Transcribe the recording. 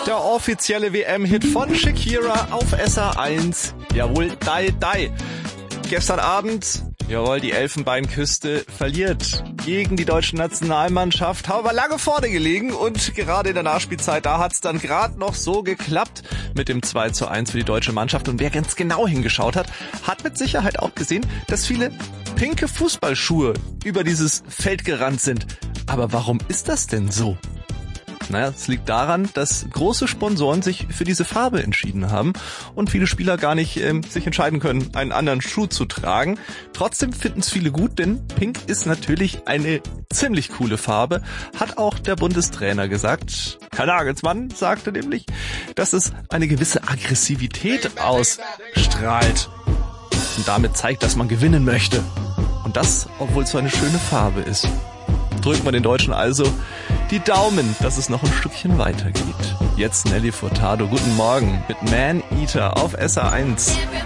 Der offizielle WM-Hit von Shakira auf SR1. Jawohl, Die Die. Gestern Abend, jawohl, die Elfenbeinküste verliert gegen die deutsche Nationalmannschaft. Haben aber lange vorne gelegen und gerade in der Nachspielzeit, da hat's dann gerade noch so geklappt mit dem 2:1 für die deutsche Mannschaft. Und wer ganz genau hingeschaut hat, hat mit Sicherheit auch gesehen, dass viele pinke Fußballschuhe über dieses Feld gerannt sind. Aber warum ist das denn so? Naja, es liegt daran, dass große Sponsoren sich für diese Farbe entschieden haben und viele Spieler gar nicht sich entscheiden können, einen anderen Schuh zu tragen. Trotzdem finden es viele gut, denn Pink ist natürlich eine ziemlich coole Farbe, hat auch der Bundestrainer gesagt. Herr Nagelsmann sagte nämlich, dass es eine gewisse Aggressivität ausstrahlt und damit zeigt, dass man gewinnen möchte. Und das, obwohl es so eine schöne Farbe ist. Drückt man den Deutschen also die Daumen, dass es noch ein Stückchen weitergeht. Jetzt Nelly Furtado, guten Morgen mit Man Eater auf SR1.